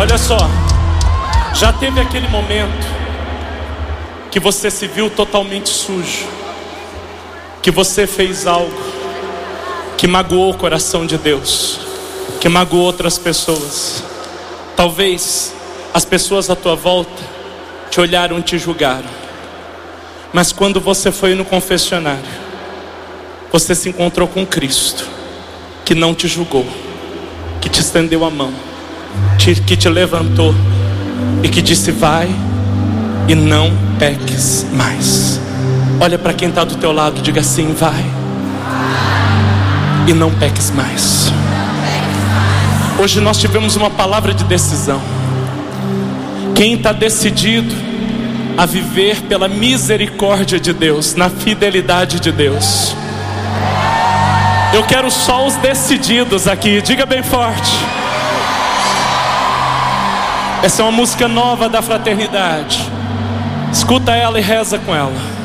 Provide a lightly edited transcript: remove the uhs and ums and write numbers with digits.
Olha só, já teve aquele momento que você se viu totalmente sujo, que você fez algo que magoou o coração de Deus, que magoou outras pessoas. Talvez as pessoas à tua volta te olharam e te julgaram, mas quando você foi no confessionário, você se encontrou com Cristo, que não te julgou, que te estendeu a mão, que te levantou e que disse: vai e não peques mais. Olha para quem está do teu lado, diga assim: vai e não peques mais. Hoje nós tivemos uma palavra de decisão. Quem está decidido a viver pela misericórdia de Deus, na fidelidade de Deus? Eu quero só os decididos aqui, diga bem forte. Essa é uma música nova da fraternidade. Escuta ela e reza com ela.